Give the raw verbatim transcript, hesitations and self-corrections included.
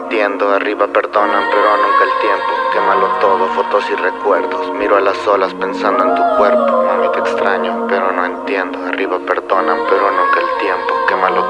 entiendo. Arriba perdonan pero nunca el tiempo. Quémalo todo, fotos y recuerdos. Miro a las olas pensando en tu cuerpo. Mami te extraño pero no entiendo. Arriba perdonan pero nunca el tiempo. Quémalo